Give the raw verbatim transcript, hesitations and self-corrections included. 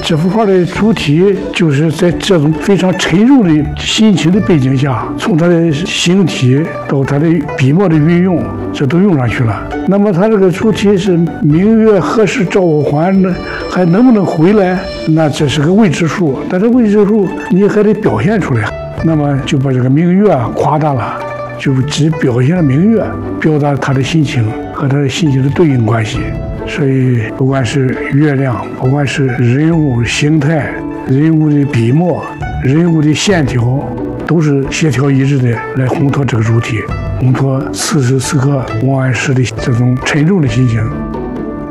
这幅画的主题就是在这种非常沉重的心情的背景下，从他的形体到他的笔墨的运用，这都用上去了。那么他这个主题是明月何时照我还呢？还能不能回来？那这是个未知数，但是未知数你还得表现出来。那么就把这个明月夸大了，就只表现了明月，表达他的心情和他的心情的对应关系。所以不管是月亮，不管是人物形态、人物的笔墨、人物的线条，都是协调一致的来烘托这个主题，烘托此时此刻王安石的这种沉重的心情。